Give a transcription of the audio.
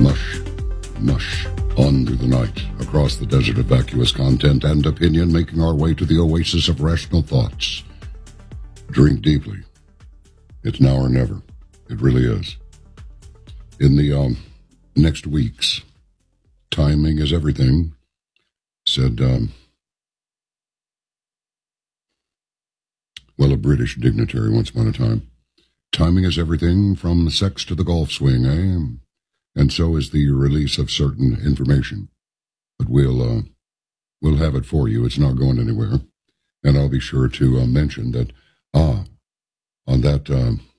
Mush, mush, on through the night, across the desert of vacuous content and opinion, making our way to the oasis of rational thoughts. Drink deeply. It's now or never. It really is. In the next weeks, timing is everything, said, a British dignitary once upon a time. Timing is everything from sex to the golf swing, eh? And so is the release of certain information. But we'll have it for you. It's not going anywhere. And I'll be sure to mention that, on that